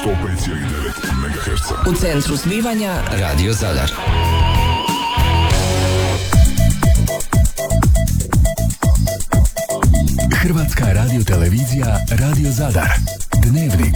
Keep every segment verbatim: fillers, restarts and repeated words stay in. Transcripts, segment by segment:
sto pet zarez devet megaherca. U centru zbivanja Radio Zadar. Hrvatska radiotelevizija Radio Zadar. Dnevnik.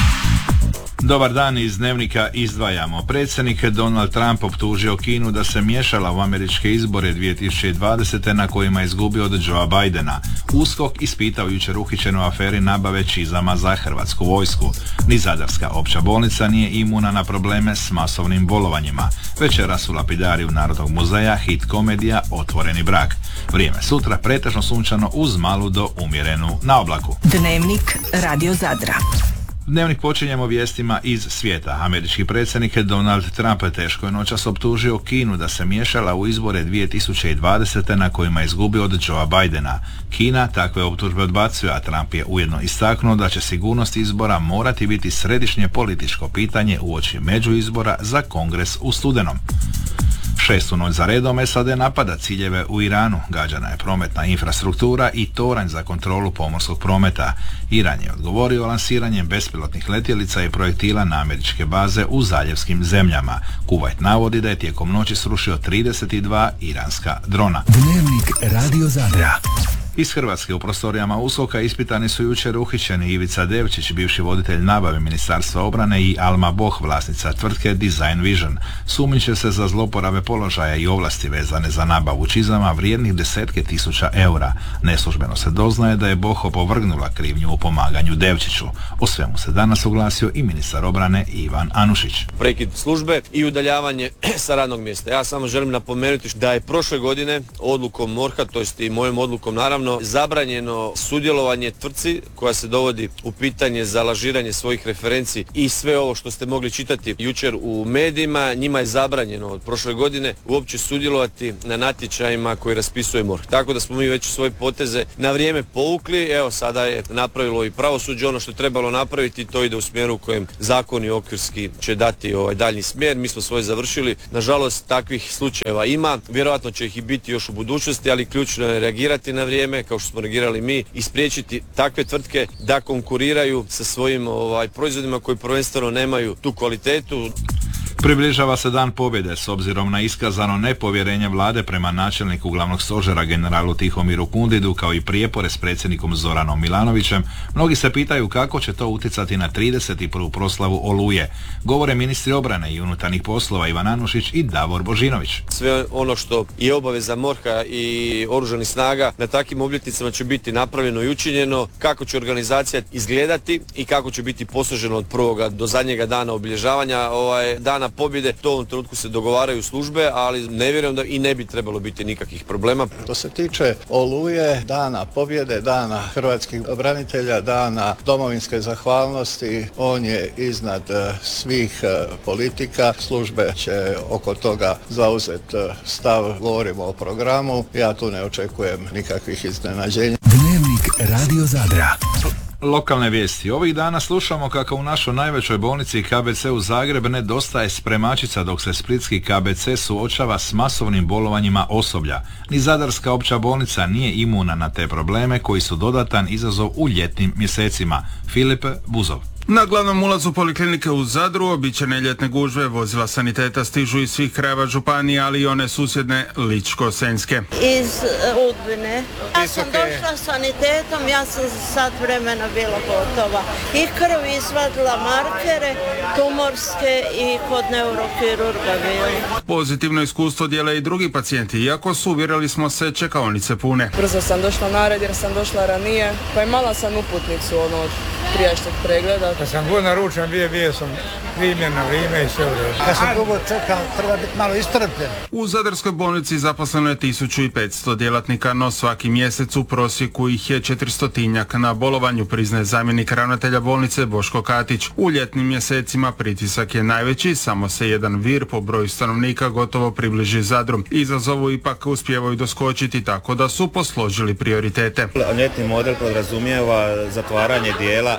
Dobar dan, iz Dnevnika izdvajamo. Predsjednik Donald Trump optužio Kinu da se miješala u američke izbore dvije tisuće dvadesete na kojima je izgubio od Joea Bidena. USKOK ispitao jučer uhićenu aferi nabave čizama za hrvatsku vojsku. Ni Zadarska opća bolnica nije imuna na probleme s masovnim bolovanjima. Večeras u lapidariju Narodnog muzeja hit komedija Otvoreni brak. Vrijeme sutra pretežno sunčano uz malu do umjerenu na oblaku. Dnevnik Radio Zadra. Dnevnik počinjemo vijestima iz svijeta. Američki predsjednik Donald Trump teško je noćas optužio Kinu da se miješala u izbore dvije tisuće dvadesete na kojima je izgubio od Joea Bidena. Kina takve optužbe odbacuje, a Trump je ujedno istaknuo da će sigurnost izbora morati biti središnje političko pitanje uoči međuizbora za Kongres u studenom. Šestu noć za redom S A D napada ciljeve u Iranu, gađana je prometna infrastruktura i toranj za kontrolu pomorskog prometa. Iran je odgovorio lansiranjem bespilotnih letjelica i projektila na američke baze u zaljevskim zemljama. Kuvajt navodi da je tijekom noći srušio trideset dva iranska drona. Dnevnik Radio Zadra. Iz Hrvatske u prostorijama USKOK-a ispitani su jučer uhićeni Ivica Devčić, bivši voditelj nabave Ministarstva obrane, i Alma Boh, vlasnica tvrtke Design Vision. Sumnjiče se za zloporabe položaja i ovlasti vezane za nabavu čizama vrijednih desetke tisuća eura. Neslužbeno se doznaje da je Boh opovrgnula krivnju u pomaganju Devčiću. O svemu se danas oglasio i ministar obrane Ivan Anušić. Prekid službe i udaljavanje sa radnog mjesta. Ja samo želim napomenuti da je prošle godine odlukom MORH-a, to jest i mojom odlukom naravno, zabranjeno sudjelovanje tvrtci koja se dovodi u pitanje za lažiranje svojih referenci i sve ovo što ste mogli čitati jučer u medijima. Njima je zabranjeno od prošle godine uopće sudjelovati na natječajima koji raspisuje MORH. Tako da smo mi već svoje poteze na vrijeme povukli. Evo, sada je napravilo i pravosuđe ono što je trebalo napraviti, to ide u smjeru u kojem zakon i okvirski će dati ovaj daljnji smjer. Mi smo svoje završili. Nažalost, takvih slučajeva ima. Vjerojatno će ih i biti još u budućnosti, ali ključno je reagirati na vrijeme, kao što smo reagirali mi, i spriječiti takve tvrtke da konkuriraju sa svojim ovaj, proizvodima koji prvenstveno nemaju tu kvalitetu. Približava se dan pobjede. S obzirom na iskazano nepovjerenje vlade prema načelniku glavnog stožera generalu Tihomiru Kundidu, kao i prijepore s predsjednikom Zoranom Milanovićem, mnogi se pitaju kako će to utjecati na trideset prvu proslavu Oluje. Govore ministri obrane i unutarnjih poslova Ivan Anušić i Davor Božinović. Sve ono što je obaveza MORH-a i oružanih snaga na takvim obljetnicama će biti napravljeno i učinjeno. Kako će organizacija izgledati i kako će biti posloženo od prvoga do zadnjega dana obilježavanja ovaj, dana pobjede, to u ovom trenutku se dogovaraju službe, ali ne vjerujem da i ne bi trebalo biti nikakvih problema. Što se tiče Oluje, dana pobjede, dana hrvatskih branitelja, dana domovinske zahvalnosti, on je iznad svih politika. Službe će oko toga zauzeti stav, govorimo o programu. Ja tu ne očekujem nikakvih iznenađenja. Dnevnik Radio Zadra. Lokalne vijesti. Ovih dana slušamo kako u našoj najvećoj bolnici K B C u Zagreb nedostaje spremačica, dok se splitski K B C suočava s masovnim bolovanjima osoblja. Ni Zadarska opća bolnica nije imuna na te probleme koji su dodatan izazov u ljetnim mjesecima. Filip Buzov. Na glavnom ulazu poliklinike u Zadru običajne ljetne gužve, vozila saniteta stižu iz svih krajeva županije, ali i one susjedne Ličko-senjske. Iz Udbine. Ja sam došla sanitetom, ja sam za sat vremena bila gotova. I krv izvadila, markere, tumorske i kod neurokirurga bili. Pozitivno iskustvo dijele i drugi pacijenti, iako su, uvjerili smo se, čekaonice pune. Brzo sam došla na red jer sam došla ranije, pa imala sam uputnicu ono od prijašnjeg pregleda. Kad sam god naručen bio, bio sam primjen na vrijeme i sve u redu. Kad sam dugo čekao, treba biti malo istrpljen. U Zadarskoj bolnici zaposleno je tisuću petsto djelatnika, no svaki mjesec u prosjeku ih je četiristotinjak na bolovanju, priznaje zamjenik ravnatelja bolnice Boško Katić. U ljetnim mjesecima pritisak je najveći, samo se jedan vir po broju stanovnika gotovo približi Zadru. Izazovu ipak uspijevaju doskočiti, tako da su posložili prioritete. Ljetni model podrazumijeva zatvaranje dijela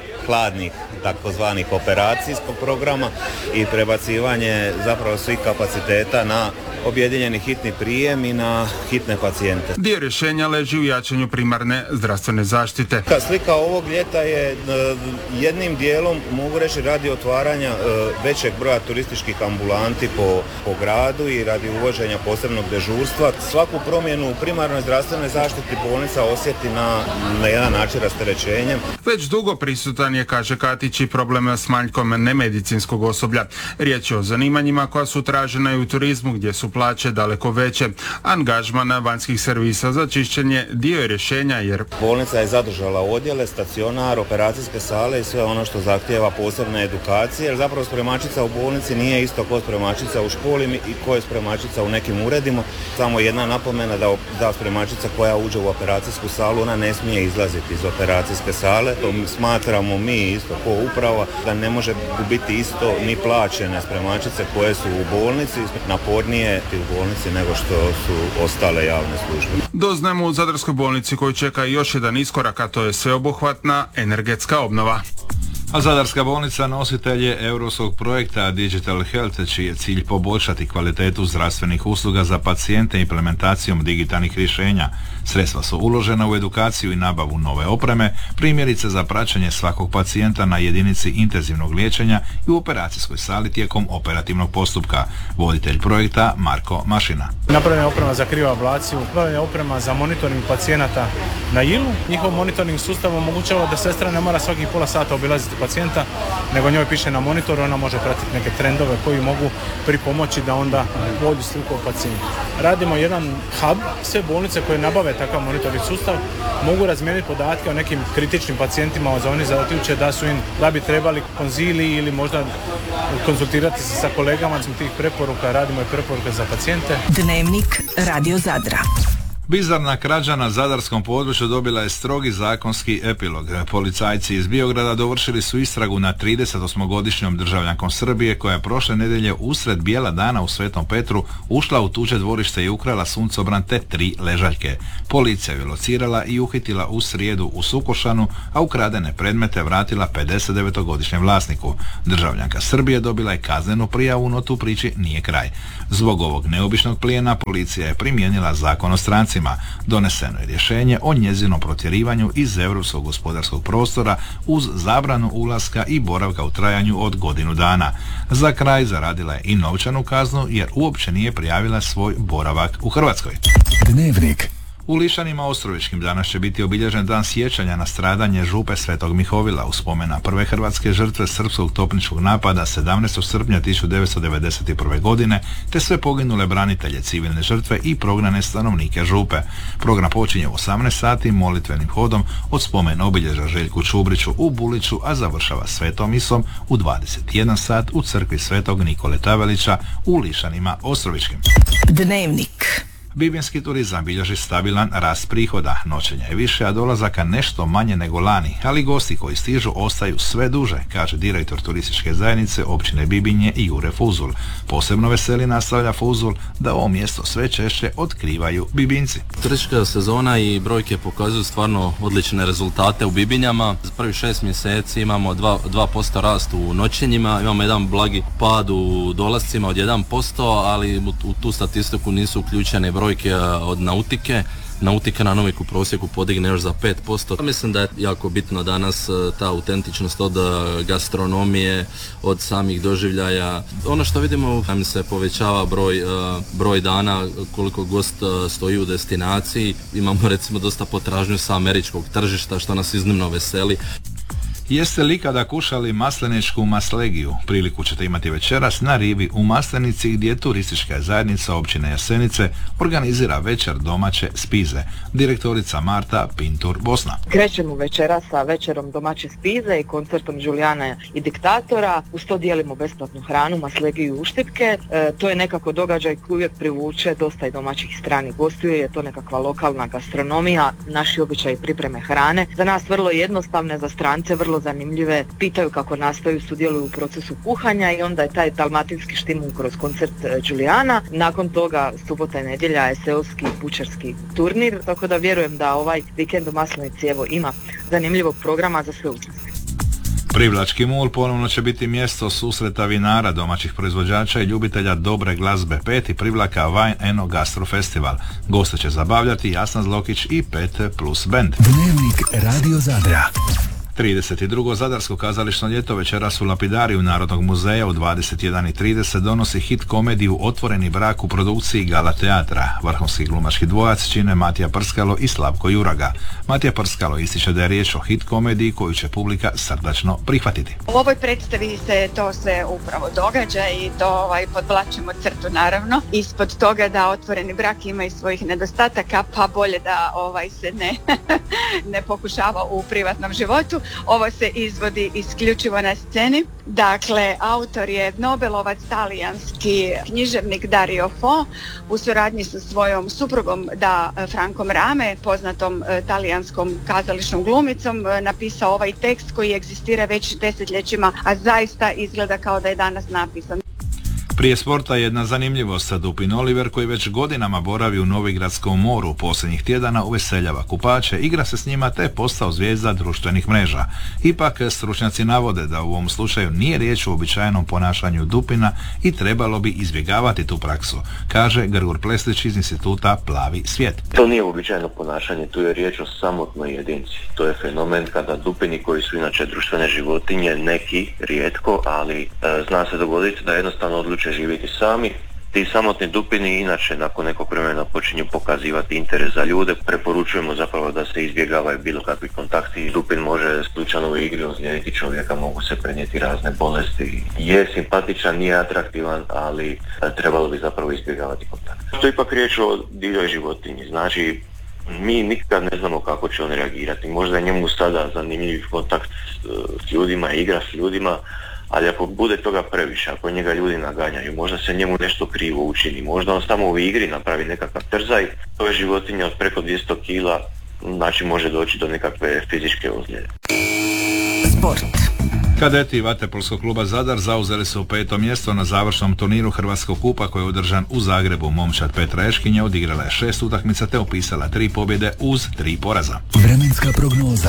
hladnih takozvanih operacijskog programa i prebacivanje zapravo svih kapaciteta na objedinjeni hitni prijem i na hitne pacijente. Dio rješenja leži u jačanju primarne zdravstvene zaštite. Slika ovog ljeta je jednim dijelom, mogu reći, radi otvaranja većeg broja turističkih ambulanti po, po gradu i radi uvođenja posebnog dežurstva. Svaku promjenu u primarnoj zdravstvenoj zaštiti bolnica osjeti na, na jedan način rasterećenjem. Već dugo prisutan je, kaže Katić, i problem s manjkom nemedicinskog osoblja. Riječ je o zanimanjima koja su tražena i u turizmu, gdje su plaće daleko veće. Angažman vanjskih servisa za čišćenje dio je rješenja, jer bolnica je zadržala odjele, stacionar, operacijske sale i sve ono što zahtijeva posebne edukacije, jer zapravo spremačica u bolnici nije isto kao spremačica u školi i ko je spremačica u nekim uredima. Samo jedna napomena da, da spremačica koja uđe u operacijsku salu, ona ne smije izlaziti iz operacijske sale. To smatramo mi isto ko uprava da ne može biti isto ni plaćene spremačice koje su u bolnici, napornije u bolnici nego što su ostale javne službe. Doznajemo u Zadarskoj bolnici koju čeka još jedan iskorak, a to je sveobuhvatna energetska obnova. A Zadarska bolnica nositelj je europskog projekta Digital Health, čiji je cilj poboljšati kvalitetu zdravstvenih usluga za pacijente implementacijom digitalnih rješenja. Sredstva su uložena u edukaciju i nabavu nove opreme, primjerice za praćenje svakog pacijenta na jedinici intenzivnog liječenja i u operacijskoj sali tijekom operativnog postupka. Voditelj projekta Marko Mašina. Napravljena je oprema za krivu ablaciju, napravljena je oprema za monitoring pacijenata na ilu. Njihov monitoring sustav omogućava da sestra ne mora svakih pola sata obilaziti pacijenta, nego njoj piše na monitoru, ona može pratiti neke trendove koji mogu pripomoći da onda bolju sliku o pacijentu. Radimo jedan hub, sve bolnice koje nabave takav monitoring sustav mogu razmijeniti podatke o nekim kritičnim pacijentima za oni zaključe da su im, da bi trebali konzili ili možda konzultirati se sa kolegama tih preporuka, radimo i preporuke za pacijente. Dnevnik Radio Zadra. Bizarna krađa na zadarskom području dobila je strogi zakonski epilog. Policajci iz Biograda dovršili su istragu na tridesetosmogodišnjom državljankom Srbije koja je prošle nedjelje usred bijela dana u Svetom Petru ušla u tuđe dvorište i ukrala suncobran te tri ležaljke. Policija je locirala i uhitila u srijedu u Sukošanu, a ukradene predmete vratila pedesetdevetogodišnjem vlasniku. Državljanka Srbije dobila je kaznenu prijavu, no tu priči nije kraj. Zbog ovog neobičnog plijena policija je primijenila zakon o strancima. Doneseno je rješenje o njezinom protjerivanju iz europskog gospodarskog prostora uz zabranu ulaska i boravka u trajanju od godinu dana. Za kraj zaradila je i novčanu kaznu jer uopće nije prijavila svoj boravak u Hrvatskoj. Dnevnik. U Lišanima Ostrovičkim danas će biti obilježen dan sjećanja na stradanje župe Svetog Mihovila u spomen na prve hrvatske žrtve srpskog topničkog napada sedamnaestog srpnja tisuću devetsto devedeset prve. godine, te sve poginule branitelje, civilne žrtve i prognane stanovnike župe. Program počinje u osamnaest sati molitvenim hodom od spomen obilježa Željku Čubriću u Buliću, a završava svetom misom u dvadeset jedan sat u crkvi Svetog Nikole Tavelića u Lišanima Ostrovičkim. Dnevnik. Bibinski turizam bilježi stabilan rast prihoda, noćenja je više, a dolazaka nešto manje nego lani, ali gosti koji stižu ostaju sve duže, kaže direktor turističke zajednice općine Bibinje Jure Fuzul. Posebno veseli, nastavlja Fuzul, da ovo mjesto sve češće otkrivaju Bibinci. Turistička sezona i brojke pokazuju stvarno odlične rezultate u Bibinjama. Za prvih šest mjeseci imamo dva posto rast u noćenjima, imamo jedan blagi pad u dolascima od jedan posto, ali u tu statistiku nisu uključene brojke od nautike. Nautika na Noviku prosjeku podigne još za pet posto. Mislim da je jako bitno danas ta autentičnost od gastronomije, od samih doživljaja. Ono što vidimo, nam se povećava broj, broj dana koliko gost stoji u destinaciji. Imamo recimo dosta potražnju sa američkog tržišta, što nas iznimno veseli. Jeste li ikada kušali masleničku maslegiju? Priliku ćete imati večeras na rivi u Maslenici, gdje turistička zajednica općine Jasenice organizira večer domaće spize. Direktorica Marta Pintur Bosna. Krećemo večeras sa večerom domaće spize i koncertom Đulijana i Diktatora. Uz to dijelimo besplatnu hranu, maslegiju i uštipke. E, to je nekako događaj koji uvijek privuče dosta i domaćih stranih gostiju. Je to nekakva lokalna gastronomija, naši običaji pripreme hrane. Za nas vrlo jednostavne, za strance vrlo zanimljive, pitaju kako nastaju, sudjeluju u procesu kuhanja i onda je taj dalmatinski štimun kroz koncert Đulijana. Nakon toga subota i nedjelja je seoski pučarski turnir, tako da vjerujem da ovaj vikend u Maslenici evo ima zanimljivog programa za sve učesnike. Privlački mul ponovno će biti mjesto susreta vinara, domaćih proizvođača i ljubitelja dobre glazbe. Peti Privlaka Wine Eno Gastro Festival. Goste će zabavljati Jasna Zlokić i pet plus band. Dnevnik Radio Zadra. trideset drugo Zadarsko kazališno ljeto večeras u Lapidariju Narodnog muzeja u dvadeset jedan i trideset donosi hit komediju Otvoreni brak u produkciji Gala teatra. Vrhunski glumački dvojac čine Matija Prskalo i Slavko Juraga. Matija Prskalo ističe da je riječ o hit komediji koju će publika srdačno prihvatiti. U ovoj predstavi se to sve upravo događa i to ovaj, podvlačimo crtu naravno. Ispod toga da otvoreni brak ima i svojih nedostataka, pa bolje da ovaj, se ne, ne pokušava u privatnom životu. Ovo se izvodi isključivo na sceni. Dakle, autor je Nobelovac talijanski književnik Dario Fo u suradnji sa svojom suprugom da Frankom Rame, poznatom talijanskom kazališnom glumicom, napisao ovaj tekst koji egzistira već desetljećima, a zaista izgleda kao da je danas napisan. Prije sporta jedna zanimljivost. Dupin Oliver, koji već godinama boravi u Novigradskom moru, posljednjih tjedana uveseljava kupače, igra se s njima te postao zvijezda društvenih mreža. Ipak stručnjaci navode da u ovom slučaju nije riječ o uobičajenom ponašanju Dupina i trebalo bi izbjegavati tu praksu, kaže Grgur Pleslić iz instituta Plavi svijet. To nije uobičajeno ponašanje, tu je riječ o samotnoj jedinci. To je fenomen kada Dupini, koji su inače društvene životinje, neki rijetko, ali e, zna se dogoditi da jednostavno odluče živjeti sami. Ti samotni Dupini inače nakon nekog vremena počinju pokazivati interes za ljude. Preporučujemo zapravo da se izbjegavaju bilo kakvi kontakti. Dupin može slučajno u igri ozlijediti čovjeka, mogu se prenijeti razne bolesti. Je simpatičan, nije atraktivan, ali trebalo bi zapravo izbjegavati kontakt. To je ipak riječ o divljoj životinji, znači mi nikad ne znamo kako će on reagirati. Možda je njemu sada zanimljiv kontakt s ljudima, igra s ljudima, ali ako bude toga previše, ako njega ljudi naganjaju, možda se njemu nešto krivo učini, možda on samo u igri napravi nekakav trzaj, to je životinja od preko dvjesto kila, znači može doći do nekakve fizičke ozljede. Sport. Kadeti vaterpolskog kluba Zadar zauzeli su peto mjesto na završnom turniru Hrvatskog kupa koji je održan u Zagrebu. Momčad Petra Eškinja odigrala je šest utakmica te upisala tri pobjede uz tri poraza. Vremenska prognoza.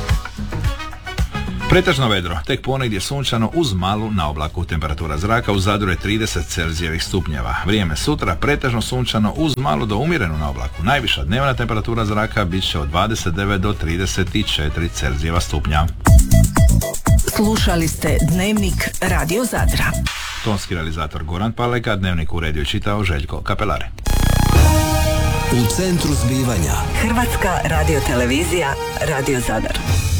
Pretežno vedro, tek ponegdje sunčano uz malu na oblaku. Temperatura zraka u Zadru je trideset Celzijevih stupnjeva. Vrijeme sutra pretežno sunčano uz malo do umjerenu na oblaku. Najviša dnevna temperatura zraka bit će od dvadeset devet do trideset četiri Celzijeva stupnja. Slušali ste Dnevnik Radio Zadra. Tonski realizator Goran Paleka, Dnevnik uredio i čitao Željko Kapelare. U centru zbivanja Hrvatska radiotelevizija Radio Zadar.